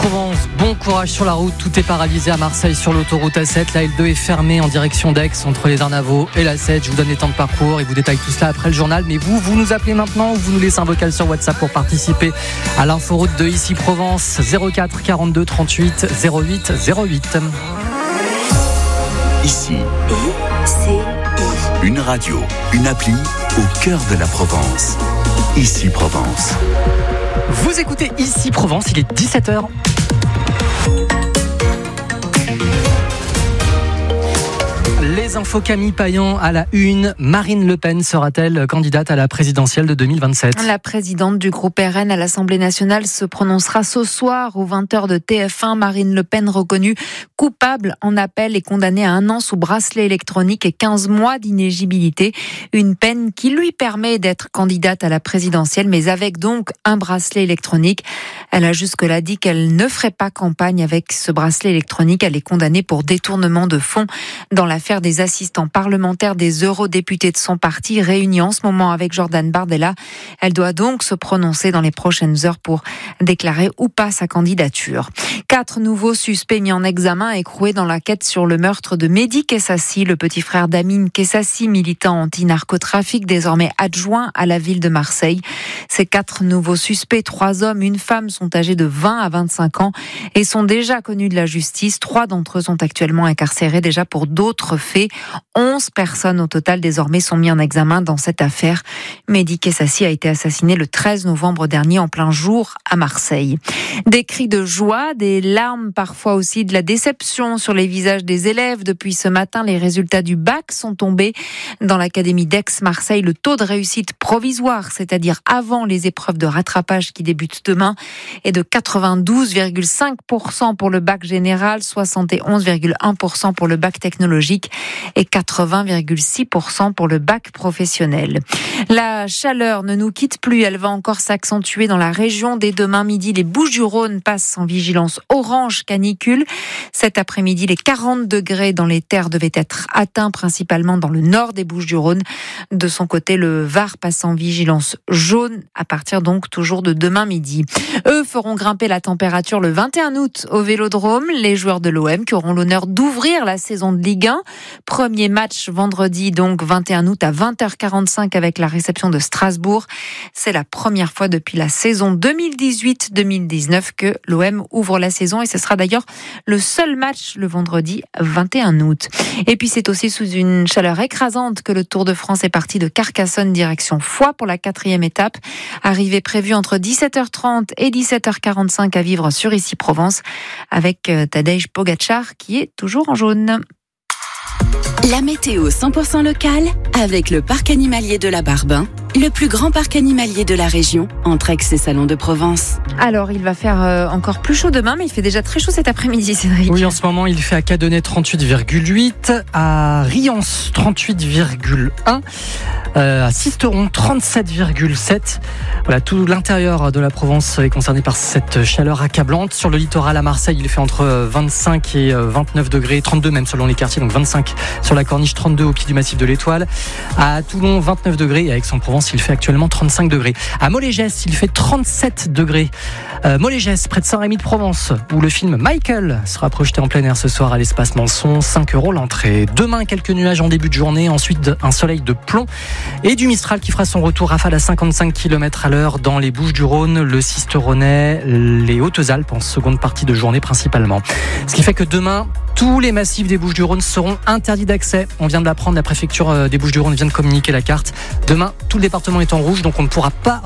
Provence, bon courage sur la route, tout est paralysé à Marseille sur l'autoroute A7. La L2 est fermée en direction d'Aix entre les Arnavaux et la 7. Je vous donne les temps de parcours et vous détaille tout cela après le journal. Mais vous nous appelez maintenant ou vous nous laissez un vocal sur WhatsApp pour participer à l'inforoute de Ici Provence. 04 42 38 08 08. Ici, une radio, une appli au cœur de la Provence. Ici Provence. Vous écoutez Ici Provence, il est 17h. Les infos Camille Payan à la une. Marine Le Pen sera-t-elle candidate à la présidentielle de 2027 ? La présidente du groupe RN à l'Assemblée nationale se prononcera ce soir aux 20h de TF1. Marine Le Pen reconnue coupable en appel et condamnée à 1 an sous bracelet électronique et 15 mois d'inéligibilité. Une peine qui lui permet d'être candidate à la présidentielle, mais avec donc un bracelet électronique. Elle a jusque-là dit qu'elle ne ferait pas campagne avec ce bracelet électronique. Elle est condamnée pour détournement de fonds dans l'affaire des assistants parlementaires des eurodéputés de son parti réunis en ce moment avec Jordan Bardella. Elle doit donc se prononcer dans les prochaines heures pour déclarer ou pas sa candidature. 4 nouveaux suspects mis en examen écroués dans l'enquête sur le meurtre de Mehdi Kessassi, le petit frère d'Amine Kessassi, militant anti-narcotrafic, désormais adjoint à la ville de Marseille. Ces 4 nouveaux suspects, 3 hommes, 1 femme, sont âgés de 20 à 25 ans et sont déjà connus de la justice. 3 d'entre eux sont actuellement incarcérés déjà pour d'autres faits. 11 personnes au total désormais sont mises en examen dans cette affaire. Mehdi Kessassi a été assassiné le 13 novembre dernier en plein jour à Marseille. Des cris de joie, des larmes, parfois aussi de la déception sur les visages des élèves. Depuis ce matin, les résultats du bac sont tombés. Dans l'académie d'Aix-Marseille, le taux de réussite provisoire, c'est-à-dire avant les épreuves de rattrapage qui débutent demain, est de 92,5% pour le bac général, 71,1% pour le bac technologique et 80,6% pour le bac professionnel. La chaleur ne nous quitte plus, elle va encore s'accentuer dans la région. Dès demain midi, les Bouches-du-Rhône passent en vigilance orange canicule. Cet après-midi, les 40 degrés dans les terres devaient être atteints, principalement dans le nord des Bouches-du-Rhône. De son côté, le Var passe en vigilance jaune à partir donc toujours de demain midi. Eux feront grimper la température le 21 août au Vélodrome. Les joueurs de l'OM qui auront l'honneur d'ouvrir la saison de Ligue 1. Premier match vendredi, donc 21 août à 20h45 avec la réception de Strasbourg. C'est la première fois depuis la saison 2018-2019 que l'OM ouvre la saison et ce sera d'ailleurs le seul match le vendredi 21 août. Et puis c'est aussi sous une chaleur écrasante que le Tour de France est parti de Carcassonne direction Foix pour la 4e étape. Arrivée prévue entre 17h30 et 17h45 à vivre sur Ici Provence avec Tadej Pogačar qui est toujours en jaune. La météo 100% locale avec le parc animalier de la Barbin, le plus grand parc animalier de la région, entre Aix et Salon de Provence. Alors, il va faire encore plus chaud demain, mais il fait déjà très chaud cet après-midi, Cédric. Oui, en ce moment, il fait à Cadenet 38,8, à Riance 38,1, à Sisteron 37,7. Voilà, tout l'intérieur de la Provence est concerné par cette chaleur accablante. Sur le littoral à Marseille, il fait entre 25 et 29 degrés, 32 même selon les quartiers, donc 25 sur la Corniche, 32 au pied du massif de l'Étoile. À Toulon, 29 degrés et à Aix-en-Provence, il fait actuellement 35 degrés. À Molégès, il fait 37 degrés. Molégès, près de Saint-Rémy-de-Provence, où le film Michael sera projeté en plein air ce soir à l'Espace Manson, 5 € l'entrée. Demain, quelques nuages en début de journée, ensuite un soleil de plomb et du Mistral qui fera son retour rafale à 55 km/h dans les Bouches-du-Rhône, le Sisteronais, les Hautes-Alpes en seconde partie de journée principalement. Ce qui fait que demain, tous les massifs des Bouches-du-Rhône seront interdits d'accès. On vient de l'apprendre, la préfecture des Bouches-du-Rhône vient de communiquer la carte. Demain, tout le département est en rouge, donc on ne pourra pas